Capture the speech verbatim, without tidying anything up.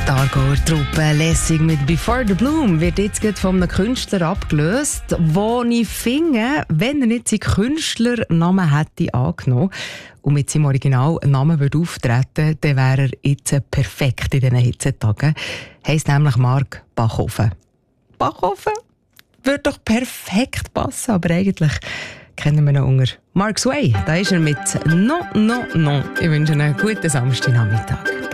Die Aargauer Truppe Lessing mit «Before the Bloom» wird jetzt gerade von einem Künstler abgelöst, wo ich finde, wenn er nicht seinen Künstlernamen hätte angenommen und mit seinem Originalnamen würde auftreten, dann wäre er jetzt perfekt in diesen Hitzetagen. Heisst nämlich Marc Bachhofen. Bachhofen? Würde doch perfekt passen, aber eigentlich kennen wir ihn unter Mark Sway. Da ist er mit «Non, non, non». Ich wünsche Ihnen einen guten Samstagnachmittag.